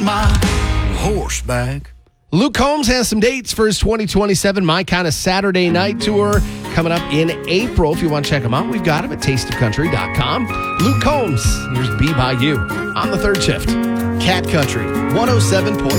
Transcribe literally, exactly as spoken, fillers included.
my horseback. Luke Combs has some dates for his twenty twenty-seven My Kind of Saturday Night Tour coming up in April. If you want to check him out, we've got him at taste of country dot com. Luke Combs, here's Be By You on the third shift. Cat Country one oh seven point